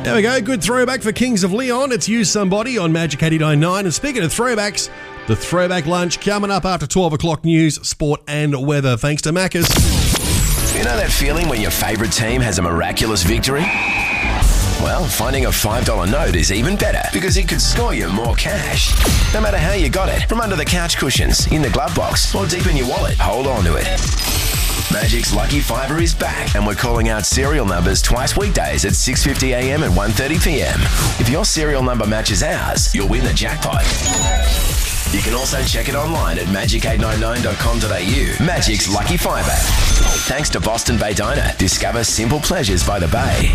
There we go. Good throwback for Kings of Leon. It's You Somebody on Magic 89.9. And speaking of throwbacks, the throwback lunch coming up after 12 o'clock news, sport and weather. Thanks to Macca's. You know that feeling when your favourite team has a miraculous victory? Well, finding a $5 note is even better because it could score you more cash. No matter how you got it, from under the couch cushions, in the glove box, or deep in your wallet, hold on to it. Magic's Lucky Fiver is back, and we're calling out serial numbers twice weekdays at 6:50 a.m. and 1:30 p.m. If your serial number matches ours, you'll win the jackpot. You can also check it online at magic899.com.au. Magic's Lucky Fiver. Thanks to Boston Bay Diner. Discover simple pleasures by the bay.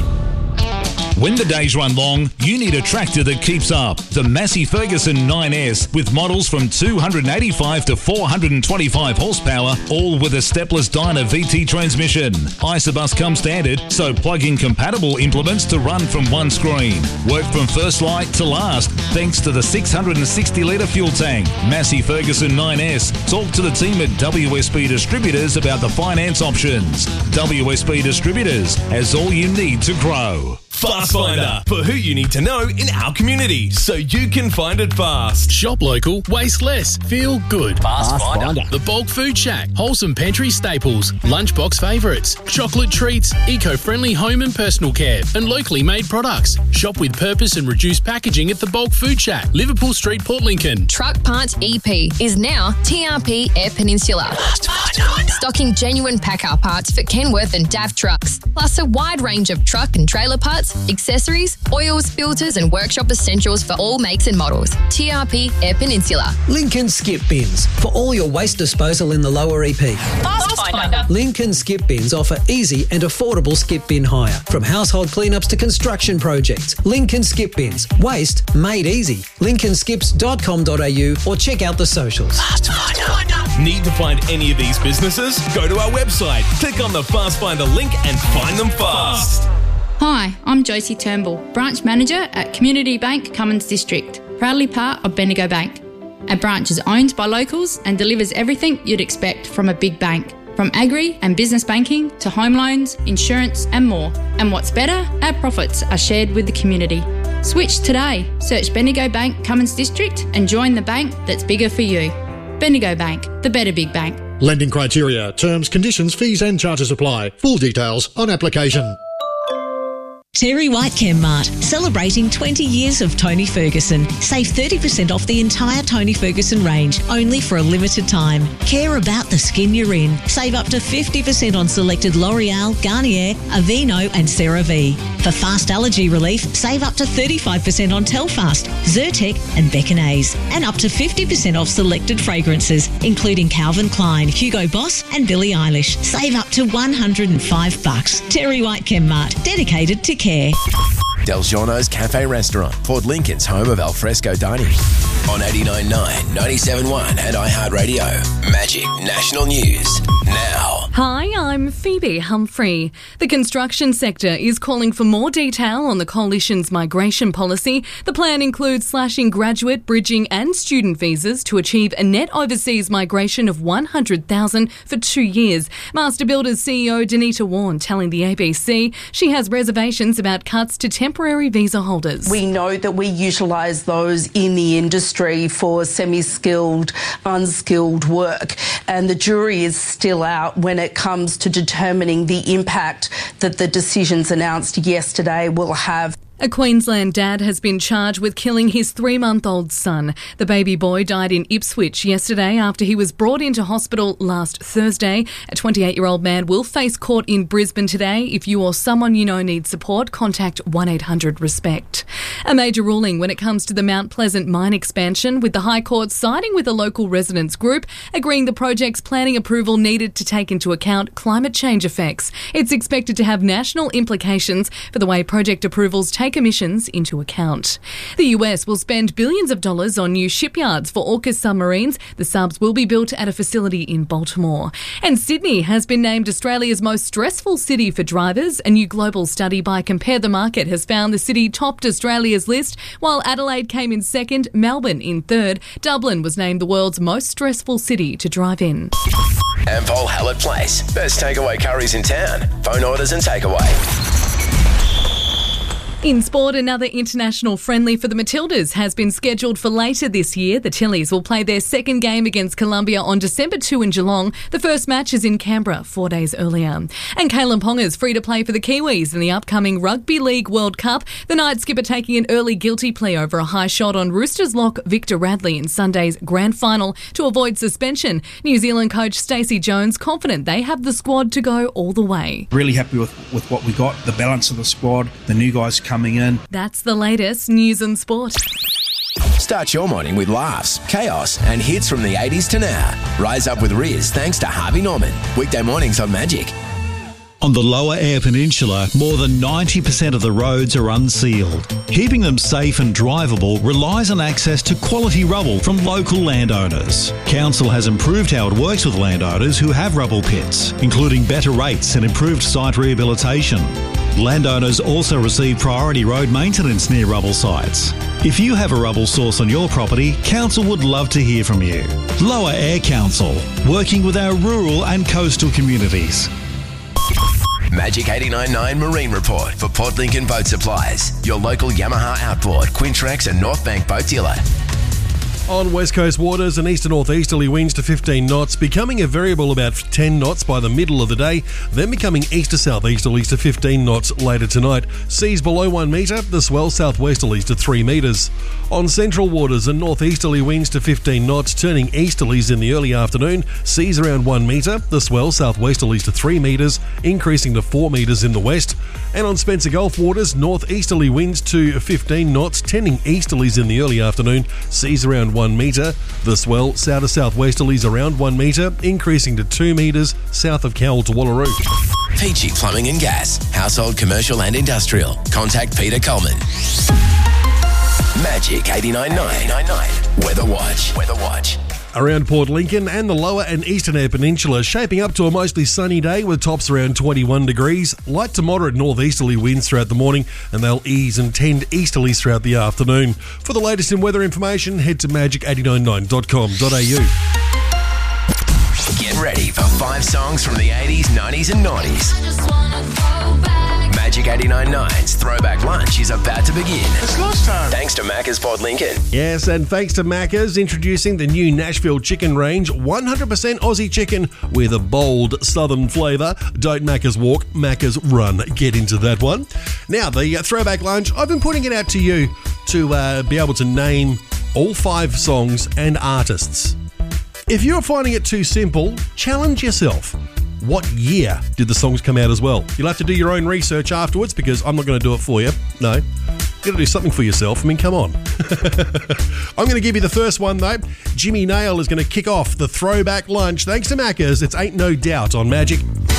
When the days run long, you need a tractor that keeps up. The Massey Ferguson 9S with models from 285 to 425 horsepower, all with a stepless Dyna VT transmission. Isobus comes standard, so plug-in compatible implements to run from one screen. Work from first light to last, thanks to the 660-litre fuel tank. Massey Ferguson 9S. Talk to the team at WSB Distributors about the finance options. WSB Distributors has all you need to grow. Fast Finder, for who you need to know in our community, so you can find it fast. Shop local, waste less, feel good. Fast Finder. The Bulk Food Shack, wholesome pantry staples, lunchbox favourites, chocolate treats, eco-friendly home and personal care, and locally made products. Shop with purpose and reduced packaging at the Bulk Food Shack, Liverpool Street, Port Lincoln. Truck Parts EP is now TRP Air Peninsula. Fast Finder. Stocking genuine Packard parts for Kenworth and DAF trucks, plus a wide range of truck and trailer parts, accessories, oils, filters and workshop essentials for all makes and models. TRP Air Peninsula. Lincoln Skip Bins for all your waste disposal in the lower EP. Fast Finder. Lincoln Skip Bins offer easy and affordable skip bin hire, from household cleanups to construction projects. Lincoln Skip Bins. Waste made easy. lincolnskips.com.au or check out the socials. Fast Finder. Need to find any of these businesses? Go to our website, click on the Fast Finder link and find them fast. Hi, I'm Josie Turnbull, Branch Manager at Community Bank Cummins District, proudly part of Bendigo Bank. Our branch is owned by locals and delivers everything you'd expect from a big bank, from agri and business banking to home loans, insurance and more. And what's better, our profits are shared with the community. Switch today. Search Bendigo Bank Cummins District and join the bank that's bigger for you. Bendigo Bank, the better big bank. Lending criteria, terms, conditions, fees and charges apply. Full details on application. Terry White Chemmart, celebrating 20 years of Tony Ferguson. Save 30% off the entire Tony Ferguson range, only for a limited time. Care about the skin you're in. Save up to 50% on selected L'Oreal, Garnier, Aveeno and CeraVe. For fast allergy relief, save up to 35% on Telfast, Zyrtec and Beckinase. And up to 50% off selected fragrances, including Calvin Klein, Hugo Boss and Billie Eilish. Save up to $105. Terry White Chemmart, dedicated to care. Del Giorno's Cafe Restaurant, Port Lincoln's home of alfresco dining. On 89.9, 97.1 and iHeartRadio. Magic National News now. Hi, I'm Phoebe Humphrey. The construction sector is calling for more detail on the Coalition's migration policy. The plan includes slashing graduate, bridging and student visas to achieve a net overseas migration of 100,000 for 2 years. Master Builders CEO Danita Warren telling the ABC she has reservations about cuts to temporary visa holders. We know that we utilise those in the industry for semi-skilled, unskilled work, and the jury is still out when it comes to determining the impact that the decisions announced yesterday will have. A Queensland dad has been charged with killing his 3-month-old son. The baby boy died in Ipswich yesterday after he was brought into hospital last Thursday. A 28-year-old man will face court in Brisbane today. If you or someone you know needs support, contact 1-800-RESPECT. A major ruling when it comes to the Mount Pleasant mine expansion, with the High Court siding with a local residents group, agreeing the project's planning approval needed to take into account climate change effects. It's expected to have national implications for the way project approvals take emissions into account. The US will spend billions of dollars on new shipyards for AUKUS submarines. The subs will be built at a facility in Baltimore. And Sydney has been named Australia's most stressful city for drivers. A new global study by Compare the Market has found the city topped Australia's list, while Adelaide came in second, Melbourne in third. Dublin was named the world's most stressful city to drive in. Ampol Hallett Place. Best takeaway curries in town. Phone orders and takeaway. In sport, another international friendly for the Matildas has been scheduled for later this year. The Tillies will play their second game against Colombia on December 2 in Geelong. The first match is in Canberra 4 days earlier. And Kalen Ponga's free to play for the Kiwis in the upcoming Rugby League World Cup. The night skipper taking an early guilty plea over a high shot on Roosters lock Victor Radley in Sunday's grand final to avoid suspension. New Zealand coach Stacey Jones confident they have the squad to go all the way. Really happy with what we got, the balance of the squad, the new guys coming in. That's the latest news and sport. Start your morning with laughs, chaos, and hits from the 80s to now. Rise up with Riz thanks to Harvey Norman. Weekday mornings on Magic. On the Lower Eyre Peninsula, more than 90% of the roads are unsealed. Keeping them safe and drivable relies on access to quality rubble from local landowners. Council has improved how it works with landowners who have rubble pits, including better rates and improved site rehabilitation. Landowners also receive priority road maintenance near rubble sites. If you have a rubble source on your property, Council would love to hear from you. Lower Eyre Council, working with our rural and coastal communities. Magic 89.9 Marine Report for Port Lincoln Boat Supplies. Your local Yamaha Outboard, Quintrex and North Bank boat dealer. On West Coast waters, an east-to-north-easterly winds to 15 knots, becoming a variable about 10 knots by the middle of the day, then becoming east-to-south-easterlies to 15 knots later tonight. Seas below 1 metre, the swell south-westerlies to 3 metres. On central waters, a north-easterly winds to 15 knots, turning easterlies in the early afternoon, seas around 1 metre, the swell south-westerlies to 3 metres, increasing to 4 metres in the west. And on Spencer Gulf waters, north-easterly winds to 15 knots, tending easterlies in the early afternoon, seas around 1 metre, the swell south to southwesterlies around 1 metre, increasing to 2 metres south of Cowell to Wallaroo. Peachy Plumbing and Gas, household, commercial and industrial. Contact Peter Coleman. Magic 89.9 Weather Watch. Around Port Lincoln and the lower and eastern Eyre Peninsula, shaping up to a mostly sunny day with tops around 21 degrees. Light to moderate northeasterly winds throughout the morning, and they'll ease and tend easterlies throughout the afternoon. For the latest in weather information, head to magic899.com.au. Get ready for 5 songs from the 80s, 90s and 90s. Magic 89.9's Throwback Lunch is about to begin. It's lunchtime. Thanks to Macca's Port Lincoln. Yes, and thanks to Macca's, introducing the new Nashville chicken range, 100% Aussie chicken with a bold southern flavour. Don't Macca's walk, Macca's run. Get into that one. Now, the Throwback Lunch, I've been putting it out to you to be able to name all 5 songs and artists. If you're finding it too simple, challenge yourself. What year did the songs come out as well? You'll have to do your own research afterwards because I'm not going to do it for you. No, you've got to do something for yourself. I mean, come on. I'm going to give you the first one, though. Jimmy Nail is going to kick off the Throwback Lunch. Thanks to Macca's, it's Ain't No Doubt on Magic.